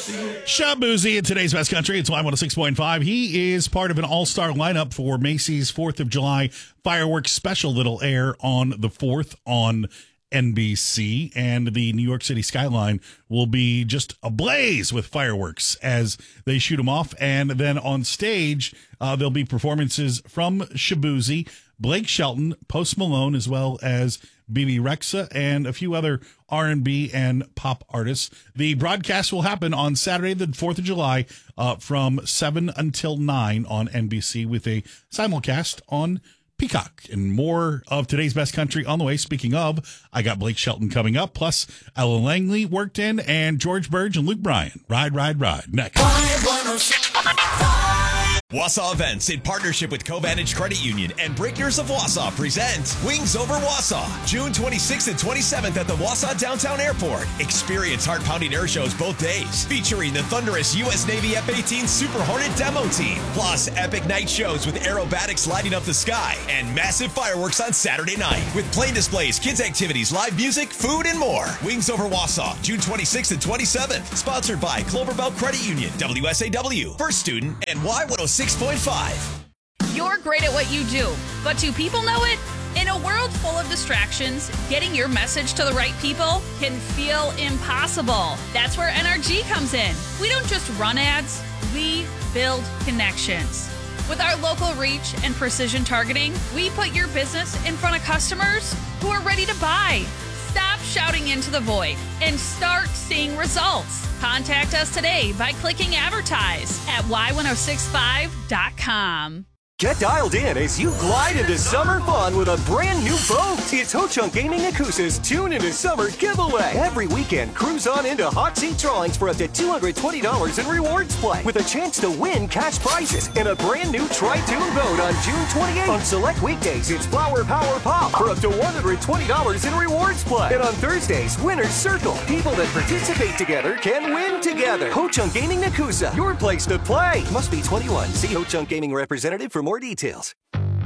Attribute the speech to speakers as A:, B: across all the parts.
A: Shabuzi in today's Best Country. It's Y106.5. He is part of an all-star lineup for Macy's 4th of July fireworks special that'll air on the 4th on NBC. And the New York City skyline will be just ablaze with fireworks as they shoot them off. And then on stage, there'll be performances from Shabuzi, Blake Shelton, Post Malone, as well as BB Rexa, and a few other R&B and pop artists. The broadcast will happen on Saturday, the 4th of July, from 7 until 9 on NBC, with a simulcast on Peacock. And more of today's Best Country on the way. Speaking of, I got Blake Shelton coming up, plus Ella Langley worked in, and George Burge and Luke Bryan. Ride, ride, ride. Next.
B: Wausau Events, in partnership with Covantage Credit Union and Breakers of Wausau, present Wings Over Wausau, June 26th and 27th at the Wausau Downtown Airport. Experience heart-pounding air shows both days, featuring the thunderous U.S. Navy F-18 Super Hornet demo team, plus epic night shows with aerobatics lighting up the sky, and massive fireworks on Saturday night, with plane displays, kids' activities, live music, food, and more. Wings Over Wausau, June 26th and 27th, sponsored by Cloverbelt Credit Union, WSAW, First Student, and Y106.5.
C: You're great at what you do, but do people know it? In a world full of distractions, getting your message to the right people can feel impossible. That's where NRG comes in. We don't just run ads, we build connections. With our local reach and precision targeting, we put your business in front of customers who are ready to buy. Stop shouting into the void and start seeing results. Contact us today by clicking advertise at y1065.com.
D: Get dialed in as you glide into summer fun with a brand new boat. It's Ho Chunk Gaming Nakusa's Tune Into Summer giveaway. Every weekend, cruise on into hot seat drawings for up to $220 in rewards play, with a chance to win cash prizes and a brand new Tri-Tune boat on June 28th. On select weekdays, it's Flower Power Pop for up to $120 in rewards play. And on Thursdays, Winner's Circle. People that participate together can win together. Ho Chunk Gaming Nakusa, your place to play. Must be 21. See Ho Chunk Gaming representative for more details.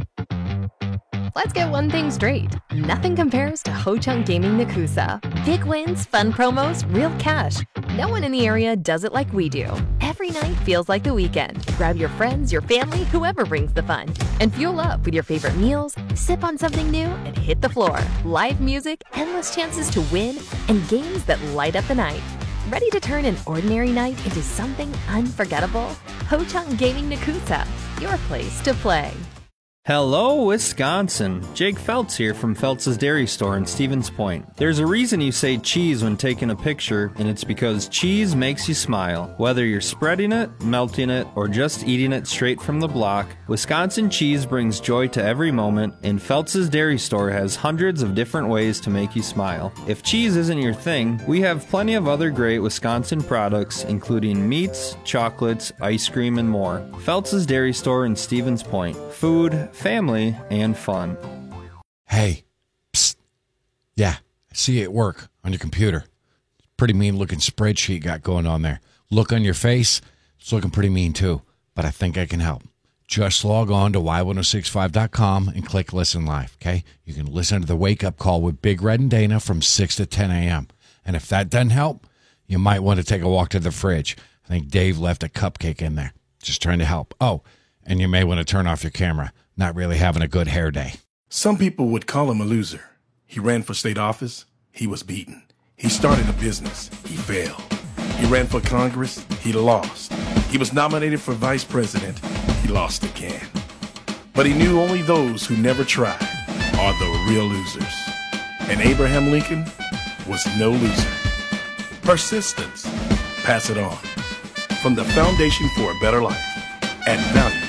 E: Let's get one thing straight. Nothing compares to Ho Chunk Gaming Nakusa. Big wins, fun promos, real cash. No one in the area does it like we do. Every night feels like the weekend. Grab your friends, your family, whoever brings the fun. And fuel up with your favorite meals, sip on something new, and hit the floor. Live music, endless chances to win, and games that light up the night. Ready to turn an ordinary night into something unforgettable? Ho Chunk Gaming Nakusa, your place to play.
F: Hello, Wisconsin. Jake Feltz here from Feltz's Dairy Store in Stevens Point. There's a reason you say cheese when taking a picture, and it's because cheese makes you smile. Whether you're spreading it, melting it, or just eating it straight from the block, Wisconsin cheese brings joy to every moment, and Feltz's Dairy Store has hundreds of different ways to make you smile. If cheese isn't your thing, we have plenty of other great Wisconsin products, including meats, chocolates, ice cream, and more. Feltz's Dairy Store in Stevens Point. Food, family, and fun.
G: Hey, psst. Yeah, I see you at work on your computer. Pretty mean looking spreadsheet you got going on there. Look on your face, it's looking pretty mean too, but I think I can help. Just log on to y1065.com and click Listen Live, okay? You can listen to the Wake Up Call with Big Red and Dana from 6 to 10 a.m. And if that doesn't help, you might want to take a walk to the fridge. I think Dave left a cupcake in there. Just trying to help. Oh, and you may want to turn off your camera. Not really having a good hair day.
H: Some people would call him a loser. He ran for state office. He was beaten. He started a business. He failed. He ran for Congress. He lost. He was nominated for vice president. He lost again. But he knew only those who never tried are the real losers. And Abraham Lincoln was no loser. Persistence. Pass it on. From the Foundation for a Better Life at values.com.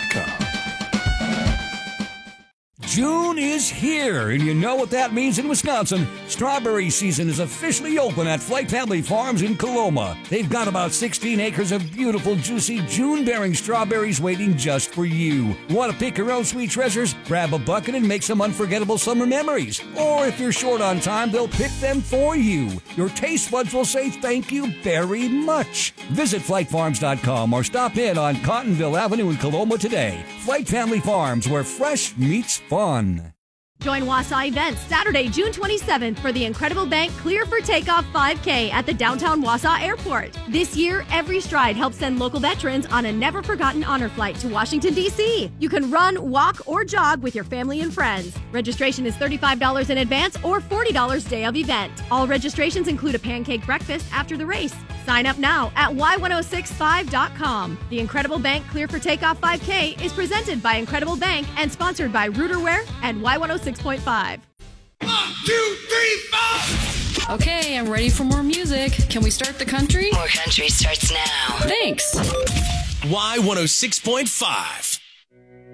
I: June is here, and you know what that means in Wisconsin. Strawberry season is officially open at Flight Family Farms in Coloma. They've got about 16 acres of beautiful, juicy, June-bearing strawberries waiting just for you. Want to pick your own sweet treasures? Grab a bucket and make some unforgettable summer memories. Or if you're short on time, they'll pick them for you. Your taste buds will say thank you very much. Visit FlightFarms.com or stop in on Cottonville Avenue in Coloma today. Flight Family Farms, where fresh meets fun.
J: Join Wausau Events Saturday, June 27th for the Incredible Bank Clear for Takeoff 5K at the downtown Wausau Airport. This year, Every Stride helps send local veterans on a never-forgotten honor flight to Washington, D.C. You can run, walk, or jog with your family and friends. Registration is $35 in advance or $40 day of event. All registrations include a pancake breakfast after the race. Sign up now at y1065.com. The Incredible Bank Clear for Takeoff 5K is presented by Incredible Bank and sponsored by Rooterware and Y106.5.
K: 1, 2, 3, 4.
L: Okay, I'm ready for more music. Can we start the country?
M: More country starts now.
L: Thanks.
B: Y106.5.